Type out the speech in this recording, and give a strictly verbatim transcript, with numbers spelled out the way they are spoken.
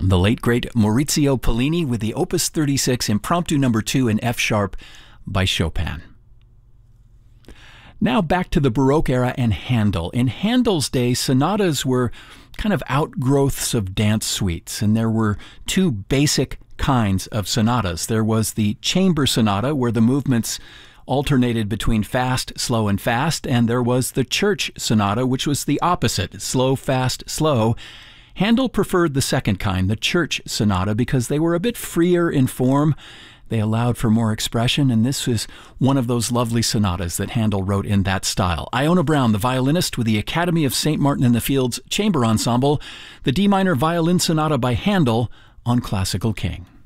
the late, great Maurizio Pollini with the Opus thirty-six Impromptu Number two in F sharp by Chopin. Now back to the Baroque era and Handel. In Handel's day, sonatas were kind of outgrowths of dance suites, and there were two basic kinds of sonatas. There was the chamber sonata, where the movements alternated between fast, slow, and fast, and there was the church sonata, which was the opposite, slow, fast, slow. Handel preferred the second kind, the church sonata, because they were a bit freer in form. They allowed for more expression, and this is one of those lovely sonatas that Handel wrote in that style. Iona Brown, the violinist with the Academy of Saint Martin in the Fields Chamber Ensemble, the D minor violin sonata by Handel on Classical King.